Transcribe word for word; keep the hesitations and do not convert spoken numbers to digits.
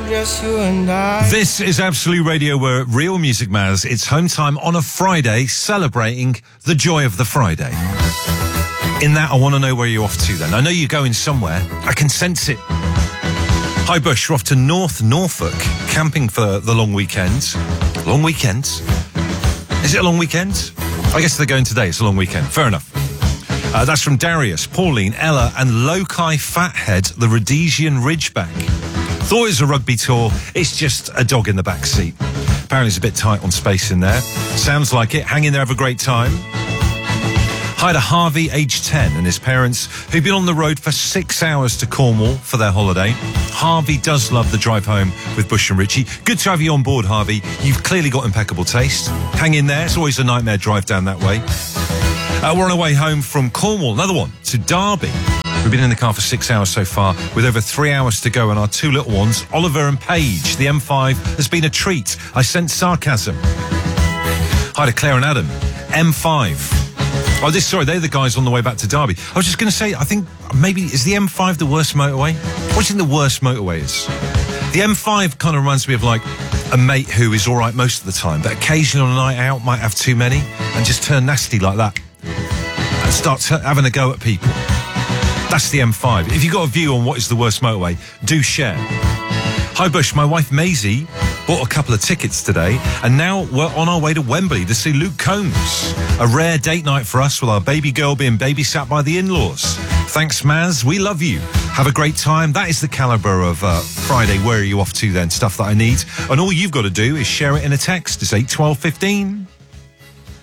just you and I. This is Absolute Radio, where real music matters. It's home time on a Friday, celebrating the joy of the Friday. In that, I want to know where you're off to then. I know you're going somewhere. I can sense it. Hi Bush, we're off to North Norfolk, camping for the long weekend. Long weekend? Is it a long weekend? I guess they're going today. It's a long weekend. Fair enough. Uh, that's from Darius, Pauline, Ella and Loci Fathead, the Rhodesian Ridgeback. Thought it was a rugby tour. It's just a dog in the back seat. Apparently it's a bit tight on space in there. Sounds like it. Hang in there, have a great time. Hi to Harvey, age ten, and his parents, who've been on the road for six hours to Cornwall for their holiday. Harvey does love the drive home with Bush and Richie. Good to have you on board, Harvey. You've clearly got impeccable taste. Hang in there. It's always a nightmare drive down that way. Uh, we're on our way home from Cornwall, another one, to Derby. We've been in the car for six hours so far, with over three hours to go, and our two little ones, Oliver and Paige. The M five has been a treat. I sense sarcasm. Hi to Claire and Adam. M five. Oh, this, sorry, they're the guys on the way back to Derby. I was just going to say, I think maybe, is the M five the worst motorway? What do you think the worst motorway is? The M five kind of reminds me of like a mate who is all right most of the time, but occasionally on a night out might have too many and just turn nasty like that and start t- having a go at people. That's the M five. If you've got a view on what is the worst motorway, do share. Hi Bush, my wife Maisie bought a couple of tickets today, and now we're on our way to Wembley to see Luke Combs. A rare date night for us, with our baby girl being babysat by the in-laws. Thanks, Maz. We love you. Have a great time. That is the calibre of uh, Friday. Where are you off to then? Stuff that I need. And all you've got to do is share it in a text. It's eight twelve fifteen.